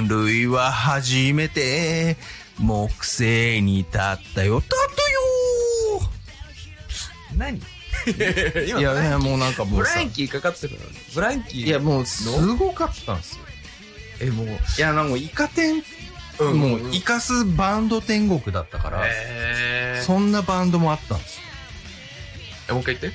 人類は初めて木星に立ったよ。立ったよ。 何いやもうなんかもうさブランキーかかってたからね。ブランキー。 いやもうすごかったんですよ。 もう。 いやなんかイカ天、もうイカすバンド天国だったから、そんなバンドもあったんですよ。 もう一回言って。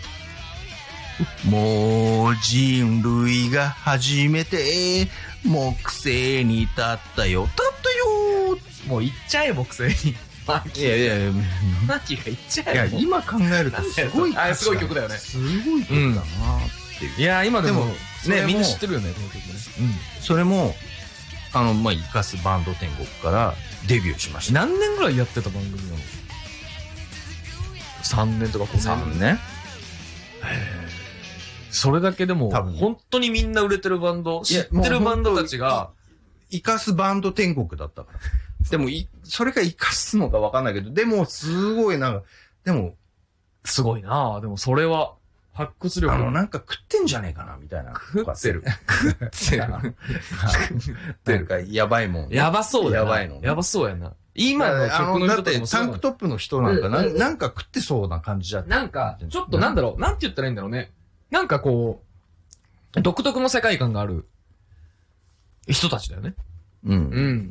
もう人類が初めて木星に立ったよ。立ったよ。 もう行っちゃえ、木星に。 いやいやいや、 マキが行っちゃえ。 いや今考えるとすごいすごい曲だよね。 すごい曲だなっていう。 いや今でもねみんな知ってるよね、この曲ね。 それもまあイカスバンド天国からデビューしました。 何年ぐらいやってた番組なの？3年とか5年。 3年？ それだけでも多分本当にみんな売れてるバンド、知ってるバンドたちがイカスバンド天国だったから。でもそれがイカすのかわかんないけど、でもすごいなんか、でもすごいなぁ。でもそれは発掘力なんか食ってんじゃねえかなみたいな。 食ってる。 なんかやばいもん。 やばそうやな。 やばいの。 やばそうやな。今の曲の人とかもだってタンクトップの人なんかなんか食ってそうな感じじゃん。 なんかちょっとなんだろう、なんて言ったらいいんだろうね。なんかこう独特の世界観がある人たちだよね。 うん。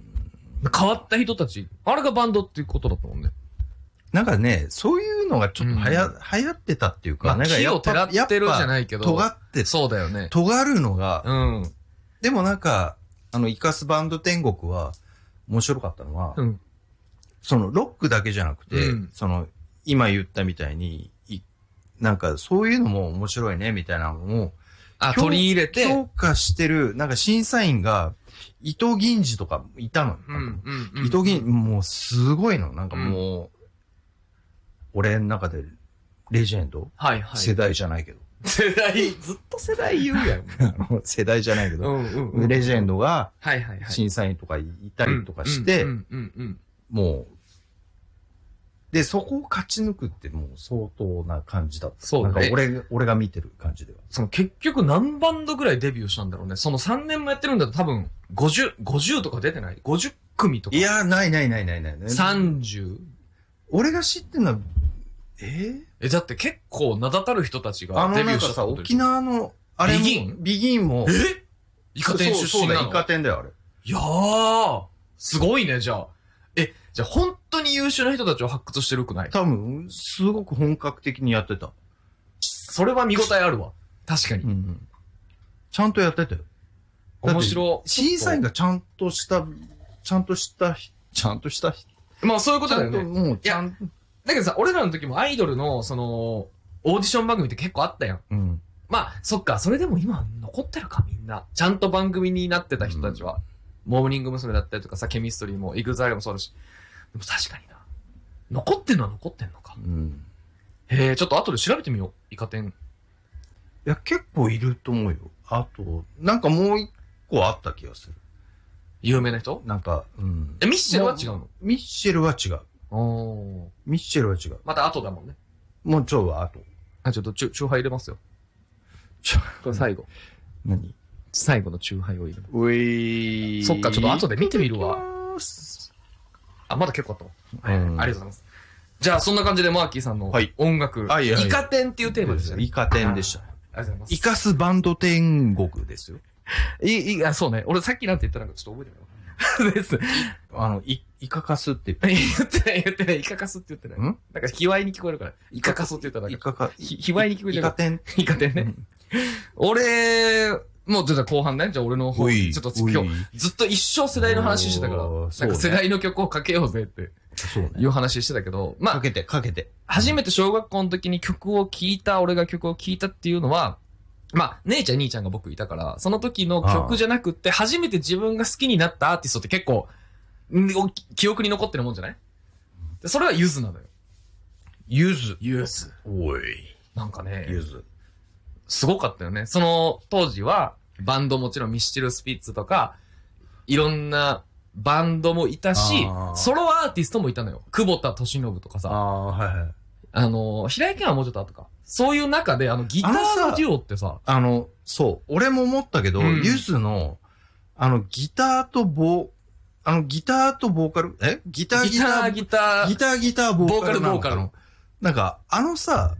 変わった人たち。あれがバンドっていうことだったもんね。 なんかね、そういうのがちょっと流行ってたっていうか、なんか木をてらってるじゃないけど。 尖って、 そうだよね。 尖るのが、でもなんか、イカスバンド天国は面白かったのは、そのロックだけじゃなくて、その、今言ったみたいに、なんかそういうのも面白いね、みたいなのを、 取り入れて、 評価してる、なんか審査員が、伊藤銀次とかいたの。伊藤銀、もうすごいの。なんかもう、俺の中でレジェンド、世代じゃないけど。 世代、ずっと世代言うやん。 世代じゃないけど、レジェンドが審査員とかいたりとかして、もう、で、そこを勝ち抜くってもう相当な感じだった。そうね。なんか俺が見てる感じでは。 その結局何バンドぐらいデビューしたんだろうね。その3年もやってるんだと多分50とか出てない ?50 組とか。 いや、ない。 30? 俺が知ってんのは、 だって結構名だたる人たちがデビューしたってことでしょ。 沖縄の、あれも、ビギンも、 イカ天出身なの？ そうだ、イカ天だよ、あれ。 いやー、すごいね、じゃあ。じゃあ本当に優秀な人たちを発掘してるくない？ 多分、すごく本格的にやってた。 それは見応えあるわ。確かに。 ちゃんとやってたよ。 面白い。 審査員がちゃんとしたまあそういうことだよね。もうちゃんと。だけどさ、俺らの時もアイドルの、その、オーディション番組って結構あったやん。まあ、そっか、それでも今残ってるか、みんな。ちゃんと番組になってた人たちは。モーニング娘。だったりとかさ、ケミストリーも、イグザイルもそうだし。でも確かにな。残ってんのは残ってんのか。ちょっと後で調べてみよう。イカ天。いや、結構いると思うよ。あと、なんかもう一個あった気がする。 有名な人？ なんか、 ミッシェルは違うの？ ミッシェルは違う。ミッシェルは違う。 また後だもんね。 もうちょい後。 ちょっとチューハイ入れますよ。これ最後。 何？ 最後のチューハイを入れる。 そっか、ちょっと後で見てみるわ。まだ結構あったわ。ありがとうございます。じゃあ、そんな感じでマーキーさんの音楽。イカ天っていうテーマでしたね。 イカ天でした。 ありがとうございます。 イカスバンド天国ですよ。 そうね。俺さっきなんて言ったのかちょっと覚えてない。です。 イカカスって言ってない。イカカスって言ってない。なんか、卑猥に聞こえるから。イカカスって言ったら。卑猥に聞こえちゃう。イカ天ね。俺、もうちょっと後半ね。じゃあ俺の方、ちょっと今日、ずっと一生世代の話してたから、なんか世代の曲をかけようぜって、いう話してたけど、まあ、 かけて。 初めて小学校の時に曲を聴いた、俺が曲を聴いたっていうのは、まあ、姉ちゃん兄ちゃんが僕いたから、その時の曲じゃなくって、初めて自分が好きになったアーティストって結構、記憶に残ってるもんじゃない？それはゆずなのよ。 ゆず。 おい。なんかね、 ゆず。 すごかったよね。その当時は、バンドもちろんミスチルスピッツとか、いろんなバンドもいたし、ソロアーティストもいたのよ。久保田利伸とかさ。平井堅はもうちょっと後か。そういう中で、ギターのデュオってさ。 そう。俺も思ったけど、ゆずの、 ギターとボーカルギター、ボーカル。なんか、さ、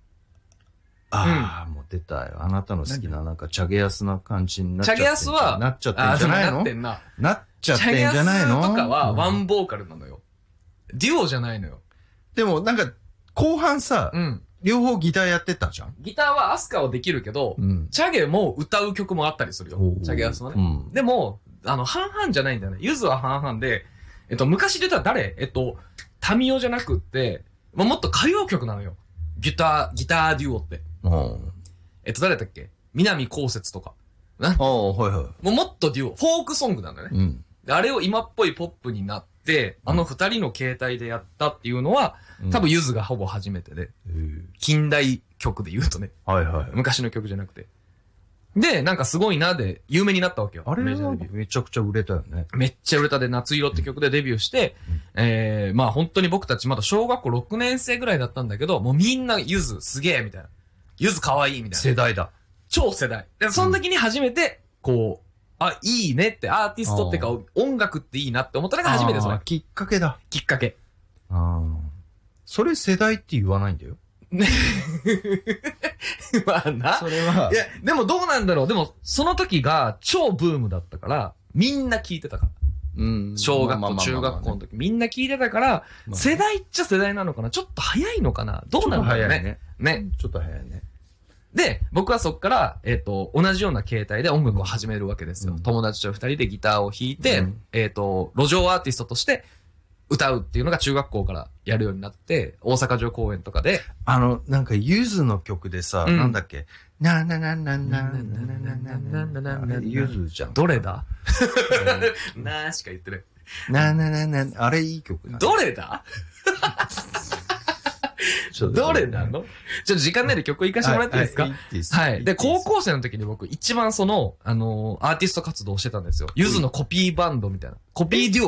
もう出たよ。あなたの好きな、なんか、チャゲヤスな感じになっちゃって。 チャゲヤスは、 なっちゃってんじゃないの？ なってんな。 なっちゃってんじゃないの？ チャゲヤスとかは、ワンボーカルなのよ。デュオじゃないのよ。 でも、なんか、後半さ、両方ギターやってたじゃん。 ギターはアスカはできるけど、チャゲも歌う曲もあったりするよ。チャゲヤスのね。でも、半々じゃないんだよね。ゆずは半々で、昔出た誰タミオじゃなくって、もっと歌謡曲なのよ。ギターデュオって。誰だっけ南こうせつとか。 はいはい。 もっとデュオ、フォークソングなんだよね。あれを今っぽいポップになって、二人の形態でやったっていうのは、多分ゆずがほぼ初めてで。近代曲で言うとね。昔の曲じゃなくて。で、なんかすごいなで、有名になったわけよ。 あれはめちゃくちゃ売れたよね。 めっちゃ売れたで、夏色って曲でデビューして、まあ本当に僕たちまだ小学校6年生ぐらいだったんだけど、もうみんなゆずすげえみたいな。ゆずかわいいみたいな。 世代だ。 超世代。で、その時に初めて、こう、いいねって、アーティストってか、音楽っていいなって思ったのが初めてそれ。 きっかけだ。 きっかけ。 それ世代って言わないんだよ。 ね。まあな。 それは。 いや、でもどうなんだろう。でも、その時が超ブームだったから、みんな聞いてたから。小学校、中学校の時、みんな聞いてたから、世代っちゃ世代なのかな？ちょっと早いのかな？どうなんだろうね。ね。 ちょっと早いね。 で、僕はそっから、同じような形態で音楽を始めるわけですよ。友達と二人でギターを弾いて、路上アーティストとして歌うっていうのが中学校からやるようになって、大阪城公演とかで。 なんかゆずの曲でさ、なんだっけ、なななななななゆずじゃん。 どれだなーしか言ってない。 なななな、あれいい曲だ。 どれだどれなの？ちょっと時間内で曲行かしてもらっていいですか？はい。で、高校生の時に僕一番アーティスト活動をしてたんですよ。ゆずのコピーバンドみたいな。コピーデュオ